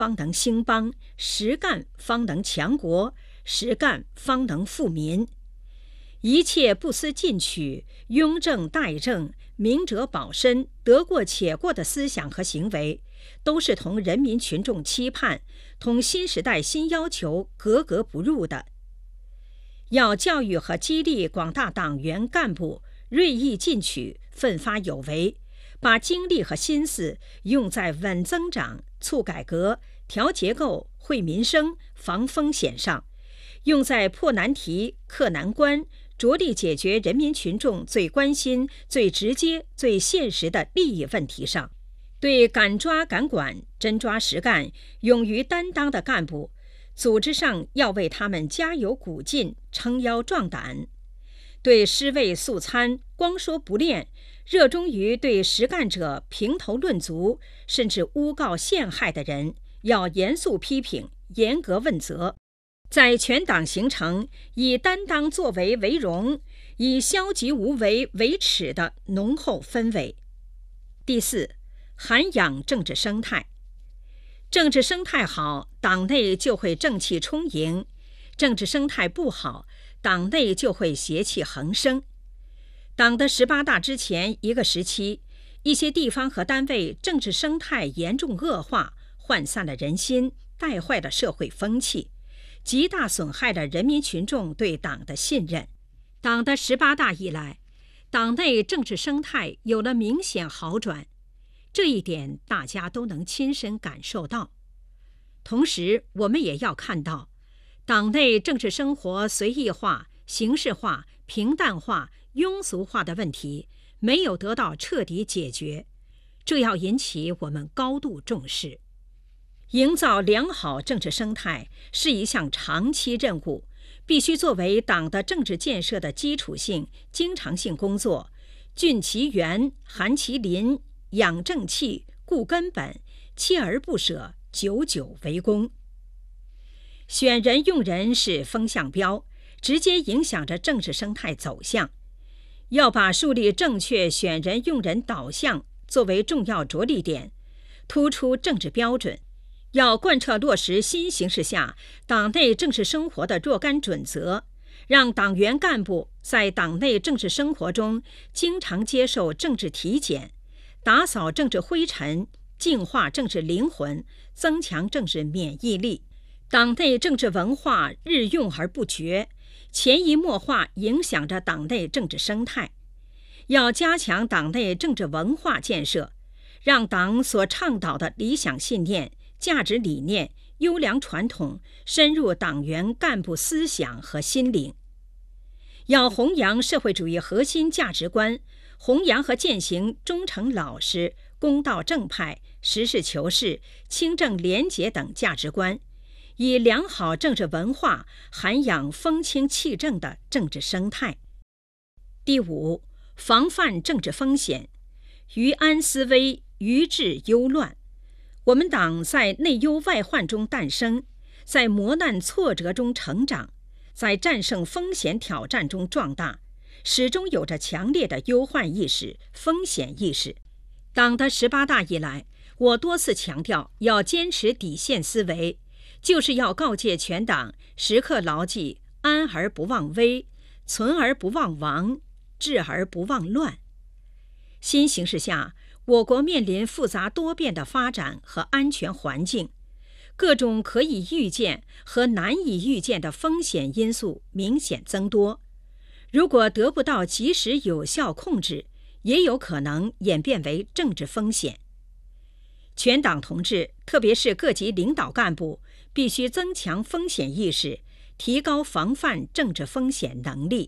方能兴邦，实干方能强国，实干方能富民。一切不思进取、庸政怠政、明哲保身、得过且过的思想和行为，都是同人民群众期盼、同新时代新要求格格不入的。要教育和激励广大党员干部锐意进取、奋发有为，把精力和心思用在稳增长、促改革、调结构、惠民生、防风险上，用在破难题、克难关，着力解决人民群众最关心、最直接、最现实的利益问题上。对敢抓敢管、真抓实干、勇于担当的干部，组织上要为他们加油鼓劲、撑腰壮胆；对尸位素餐、光说不练、热衷于对实干者评头论足，甚至诬告陷害的人，要严肃批评、严格问责。在全党形成以担当作为为荣、以消极无为为耻的浓厚氛围。第四，涵养政治生态。政治生态好，党内就会正气充盈；政治生态不好，党内就会邪气横生。党的18大之前一个时期，一些地方和单位政治生态严重恶化，涣散了人心，带坏了社会风气，极大损害了人民群众对党的信任。党的18大以来，党内政治生态有了明显好转，这一点大家都能亲身感受到。同时，我们也要看到，党内政治生活随意化、形式化、平淡化、庸俗化的问题没有得到彻底解决，这要引起我们高度重视。营造良好政治生态是一项长期任务，必须作为党的政治建设的基础性、经常性工作，峻其源、含其林、养正气、固根本，锲而不舍，久久为功。选人用人是风向标，直接影响着政治生态走向。要把树立正确选人用人导向作为重要着力点，突出政治标准，要贯彻落实新形势下党内政治生活的若干准则，让党员干部在党内政治生活中经常接受政治体检，打扫政治灰尘，净化政治灵魂，增强政治免疫力。党内政治文化日用而不绝，潜移默化影响着党内政治生态。要加强党内政治文化建设，让党所倡导的理想信念、价值理念、优良传统深入党员干部思想和心灵。要弘扬社会主义核心价值观，弘扬和践行忠诚老实、公道正派、实事求是、清正廉洁等价值观，以良好政治文化涵养风清气正的政治生态。第五，防范政治风险，于安思危，于治忧乱。我们党在内忧外患中诞生，在磨难挫折中成长，在战胜风险挑战中壮大，始终有着强烈的忧患意识、风险意识。党的18大以来，我多次强调要坚持底线思维，就是要告诫全党时刻牢记安而不忘危，存而不忘亡，治而不忘乱。新形势下，我国面临复杂多变的发展和安全环境，各种可以预见和难以预见的风险因素明显增多。如果得不到及时有效控制，也有可能演变为政治风险。全党同志，特别是各级领导干部，必须增强风险意识，提高防范政治风险能力。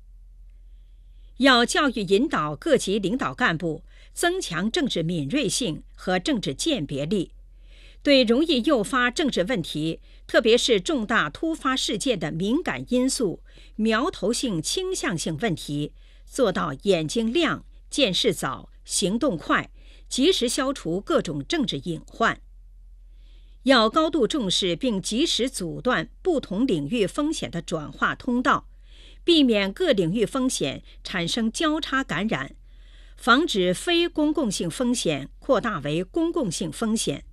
要教育引导各级领导干部增强政治敏锐性和政治鉴别力，对容易诱发政治问题，特别是重大突发事件的敏感因素、苗头性倾向性问题，做到眼睛亮、见识早、行动快，及时消除各种政治隐患。要高度重视并及时阻断不同领域风险的转化通道，避免各领域风险产生交叉感染，防止非公共性风险扩大为公共性风险，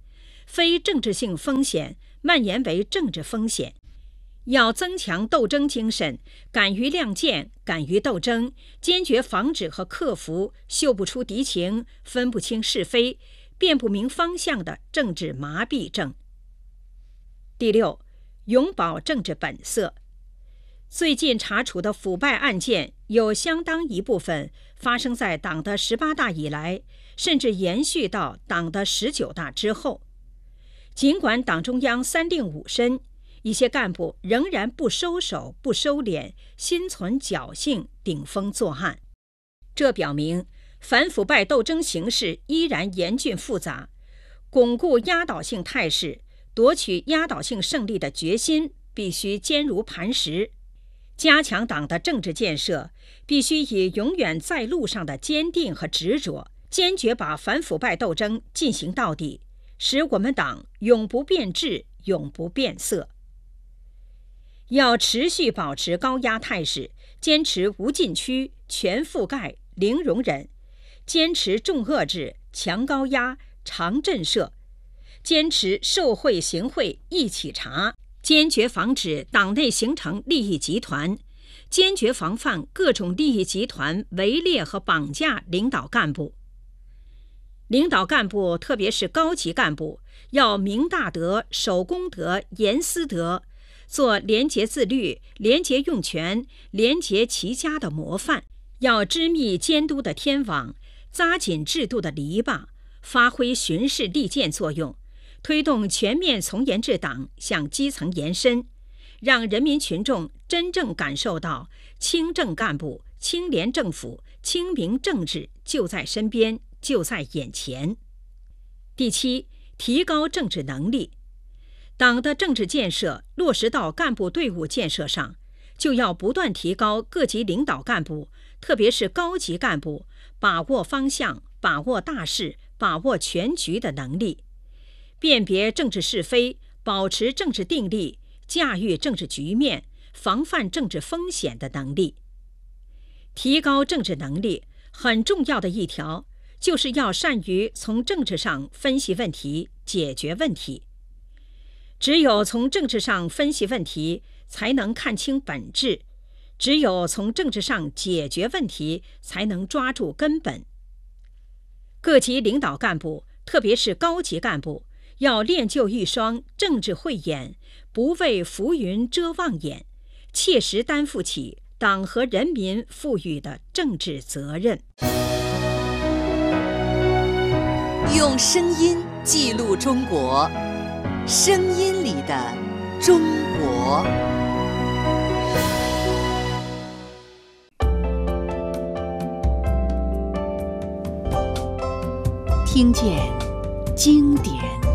非政治性风险蔓延为政治风险。要增强斗争精神，敢于亮剑，敢于斗争，坚决防止和克服嗅不出敌情、分不清是非、辨不明方向的政治麻痹症。第六，永葆政治本色。最近查处的腐败案件有相当一部分发生在党的18大以来，甚至延续到党的19大之后。尽管党中央3令5申，一些干部仍然不收手、不收敛，心存侥幸，顶风作案。这表明反腐败斗争形势依然严峻复杂，巩固压倒性态势、夺取压倒性胜利的决心必须坚如磐石。加强党的政治建设，必须以永远在路上的坚定和执着，坚决把反腐败斗争进行到底，使我们党永不变质、永不变色。要持续保持高压态势，坚持无禁区、全覆盖、零容忍，坚持重遏制、强高压、长震慑，坚持受贿行贿一起查，坚决防止党内形成利益集团，坚决防范各种利益集团围猎和绑架领导干部。领导干部，特别是高级干部，要明大德、守公德、严私德，做廉洁自律、廉洁用权、廉洁齐家的模范，要织密监督的天网，扎紧制度的篱笆，发挥巡视利剑作用，推动全面从严治党向基层延伸，让人民群众真正感受到清正干部、清廉政府、清明政治就在身边，就在眼前。第七，提高政治能力。党的政治建设落实到干部队伍建设上，就要不断提高各级领导干部，特别是高级干部把握方向、把握大势、把握全局的能力，辨别政治是非，保持政治定力，驾驭政治局面，防范政治风险的能力。提高政治能力很重要的一条，就是要善于从政治上分析问题、解决问题。只有从政治上分析问题，才能看清本质；只有从政治上解决问题，才能抓住根本。各级领导干部，特别是高级干部，要练就一双政治慧眼，不为浮云遮望眼，切实担负起党和人民赋予的政治责任。 用声音记录中国，声音里的中国。听见经典。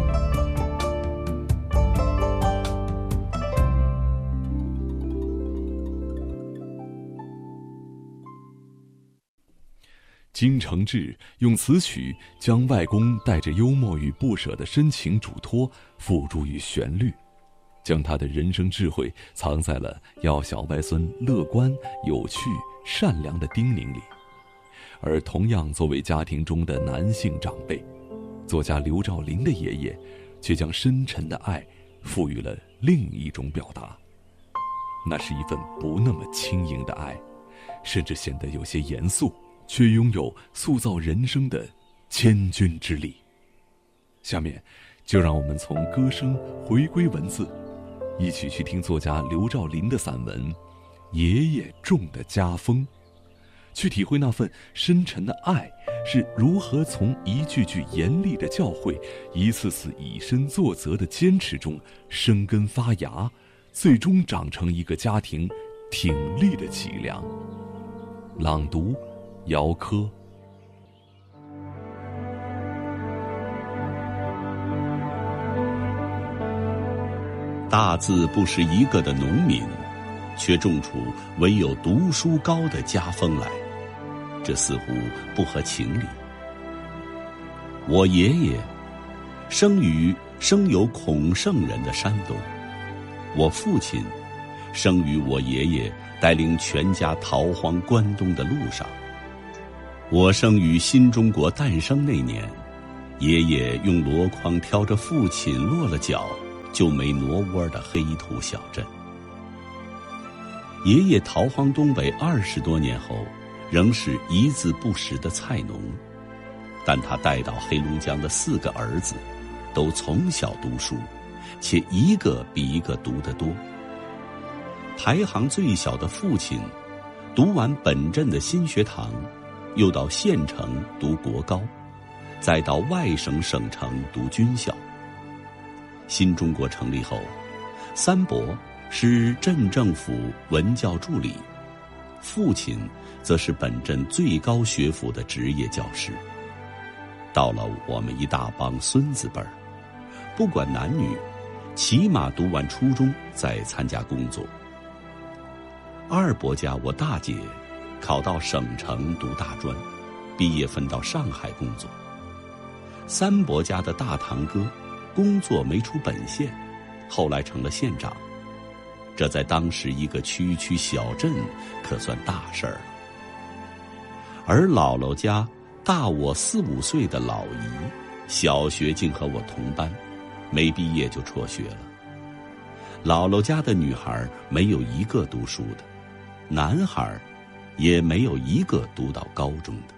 金承志用词曲将外公带着幽默与不舍的深情嘱托付诸于旋律，将他的人生智慧藏在了要小外孙乐观、有趣、善良的叮咛里。而同样作为家庭中的男性长辈，作家刘兆麟的爷爷却将深沉的爱赋予了另一种表达，那是一份不那么轻盈的爱，甚至显得有些严肃，却拥有塑造人生的千钧之力。下面就让我们从歌声回归文字，一起去听作家刘兆麟的散文《爷爷种的家风》，去体会那份深沉的爱是如何从一句句严厉的教诲，一次次以身作则的坚持中生根发芽，最终长成一个家庭挺立的脊梁。朗读姚科。 大字不识一个的农民，却种出唯有读书高的家风来，这似乎不合情理。我爷爷生于生有孔圣人的山东，我父亲生于我爷爷带领全家逃荒关东的路上。我生于新中国诞生那年， 爷爷用箩筐挑着父亲落了脚就没挪窝的黑土小镇。爷爷逃荒东北20多年后，仍是一字不识的菜农，但他带到黑龙江的4个儿子，都从小读书，且一个比一个读得多。排行最小的父亲，读完本镇的新学堂，又到县城读国高，再到外省省城读军校。新中国成立后，三伯是镇政府文教助理，父亲则是本镇最高学府的职业教师。到了我们一大帮孙子辈儿，不管男女，起码读完初中再参加工作。二伯家我大姐考到省城读大专，毕业分到上海工作。三伯家的大堂哥工作没出本县，后来成了县长，这在当时一个区小镇可算大事儿了。而姥姥家大我4、5岁的老姨，小学竟和我同班，没毕业就辍学了。姥姥家的女孩没有一个读书的，男孩也没有一个读到高中的。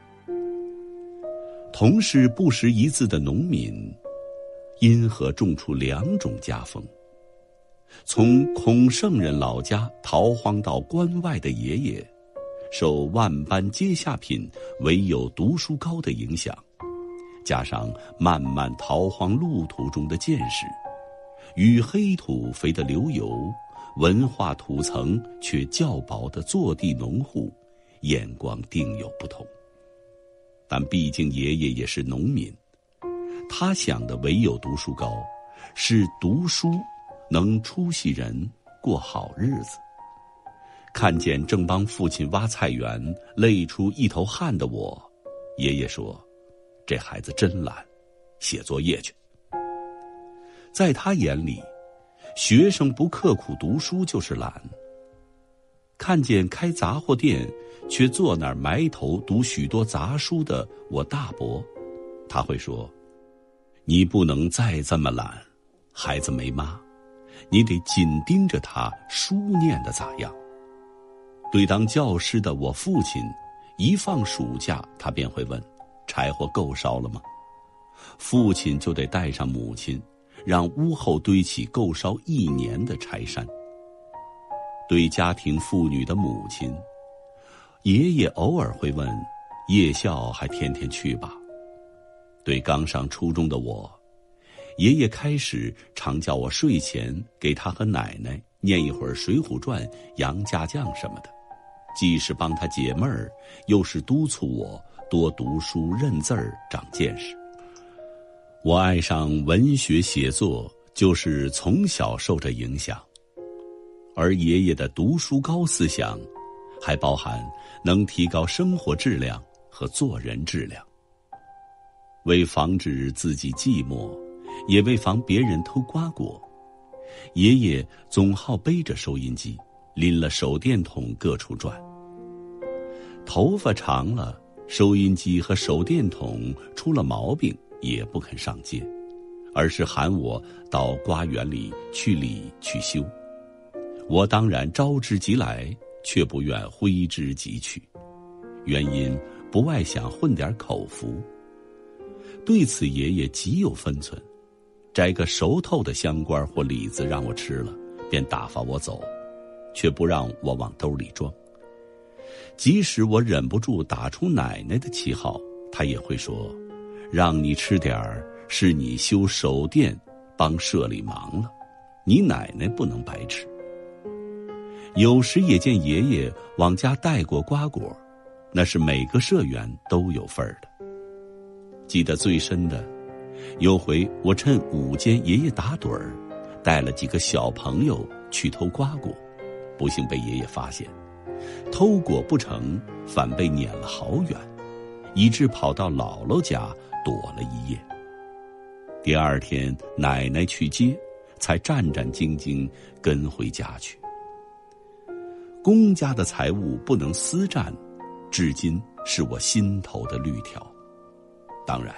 同是不识一字的农民，因何种出2种家风？从孔圣人老家逃荒到关外的爷爷，受万般阶下品唯有读书高的影响，加上漫漫逃荒路途中的见识，与黑土肥的流油，文化土层却较薄的坐地农户，眼光定有不同。但毕竟爷爷也是农民，他想的唯有读书高，是读书能出息人过好日子。看见正帮父亲挖菜园累出一头汗的我，爷爷说：“这孩子真懒，写作业去。”在他眼里，学生不刻苦读书就是懒。看见开杂货店却坐那儿埋头读许多杂书的我大伯，他会说：“你不能再这么懒，孩子没妈，你得紧盯着他书念得咋样。”对当教师的我父亲，一放暑假他便会问：“柴火够烧了吗？”父亲就得带上母亲，让屋后堆起够烧1年的柴山。对家庭妇女的母亲，爷爷偶尔会问：“夜校还天天去吧？”对刚上初中的我，爷爷开始常叫我睡前给他和奶奶念一会儿《水浒传》《杨家将》什么的，既是帮他解闷儿，又是督促我多读书认字儿长见识。我爱上文学写作，就是从小受这影响。而爷爷的读书高思想，还包含能提高生活质量和做人质量。为防止自己寂寞，也为防别人偷瓜果，爷爷总好背着收音机，拎了手电筒各处转。头发长了，收音机和手电筒出了毛病也不肯上街，而是喊我到瓜园里去理去修。我当然招之即来，却不愿挥之即去，原因不外想混点口福。对此爷爷极有分寸，摘个熟透的香瓜或李子让我吃了，便打发我走，却不让我往兜里装。即使我忍不住打出奶奶的旗号，他也会说：“让你吃点儿，是你修手电帮社里忙了，你奶奶不能白吃。”有时也见爷爷往家带过瓜果，那是每个社员都有份儿的。记得最深的，有回我趁午间爷爷打盹儿，带了几个小朋友去偷瓜果，不幸被爷爷发现，偷果不成，反被撵了好远，以致跑到姥姥家躲了一夜。第二天奶奶去接，才战战兢兢跟回家去。公家的财物不能私占，至今是我心头的律条。当然，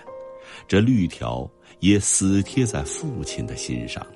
这绿条也死贴在父亲的心上了。